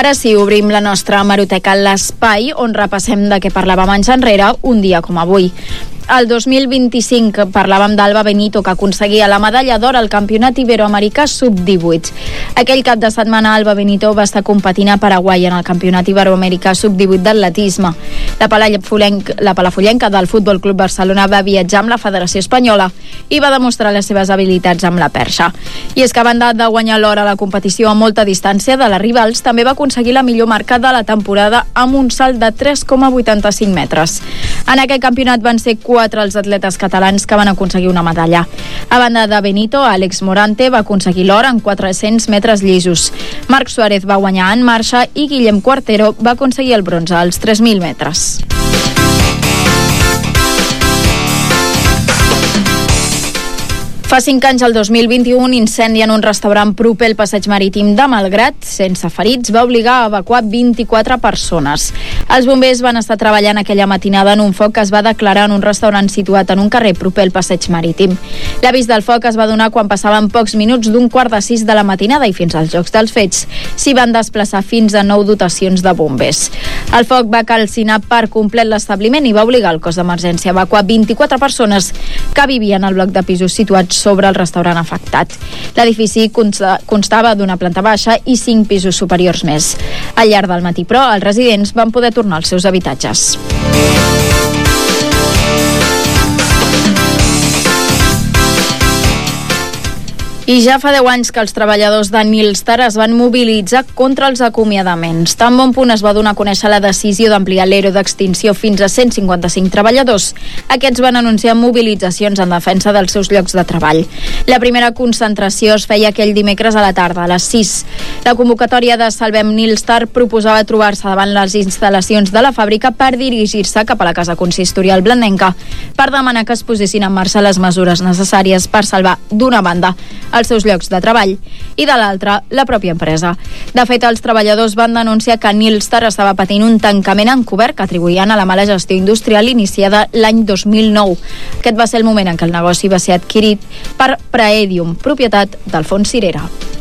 Ara sí, obrim la nostra hemeroteca, l'espai on repassem de què parlàvem anys enrere, un dia com avui. El 2025 parlàvem d'Alba Benito, que aconseguia la medalla d'or al Campionat Iberoamericà Sub-18. Aquell cap de setmana Alba Benito va estar competint a Paraguai en el Campionat Iberoamericà Sub-18 d'atletisme. La palafollenca del Futbol Club Barcelona va viatjar amb la Federació Espanyola i va demostrar les seves habilitats amb la perxa. I és que a banda de guanyar l'or a la competició a molta distància de les rivals, també va aconseguir la millor marca de la temporada amb un salt de 3,85 metres. En aquest campionat van ser 4 els atletes catalans que van aconseguir una medalla. A banda de Benito, Àlex Morante va aconseguir l'or en 400 metres llisos. Marc Suárez va guanyar en marxa i Guillem Cuartero va aconseguir el bronze als 3.000 metres. Fa 5 anys, el 2021, incendi en un restaurant proper al passeig marítim de Malgrat, sense ferits, va obligar a evacuar 24 persones. Els bombers van estar treballant aquella matinada en un foc que es va declarar en un restaurant situat en un carrer proper al passeig marítim. L'avís del foc es va donar quan passaven pocs minuts d'un 5:15 de la matinada i fins als llocs dels fets s'hi van desplaçar fins a 9 dotacions de bombers. El foc va calcinar per complet l'establiment i va obligar el cos d'emergència a evacuar 24 persones que vivien al bloc de pisos situats sobre el restaurant afectat. L'edifici constava d'una planta baixa i 5 pisos superiors més. Al llarg del matí, però, els residents van poder tornar als seus habitatges. I ja fa 10 anys que els treballadors de Nilstar es van mobilitzar contra els acomiadaments. Tan bon punt es va donar a conèixer la decisió d'ampliar l'ERO d'extinció fins a 155 treballadors. Aquests van anunciar mobilitzacions en defensa dels seus llocs de treball. La primera concentració es feia aquell dimecres a la tarda, a les 6. La convocatòria de Salvem Nilstar proposava trobar-se davant les instal·lacions de la fàbrica per dirigir-se cap a la casa consistorial blandenca per demanar que es posessin en marxa les mesures necessàries per salvar, d'una banda, els seus llocs de treball i de l'altra, la pròpia empresa. De fet, els treballadors van denunciar que Nilstar estava patint un tancament encobert que atribuïen a la mala gestió industrial iniciada l'any 2009. Aquest va ser el moment en què el negoci va ser adquirit per Praedium, propietat d'Alfons Cirera.